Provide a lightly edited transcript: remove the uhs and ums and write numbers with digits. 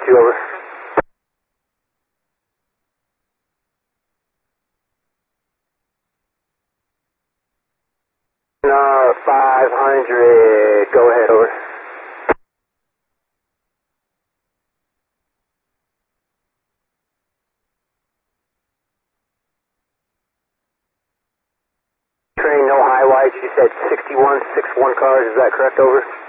2, over. 500, go ahead, over. Train, no high whites, you said 61 cars, is that correct, over?